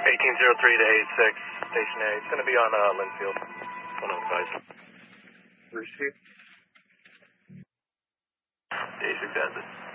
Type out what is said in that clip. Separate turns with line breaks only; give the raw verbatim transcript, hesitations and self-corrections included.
eighteen oh three to eighty-six, Station A. It's going to be on uh, Linfield. one oh five.
Receive.
eighty-six has it.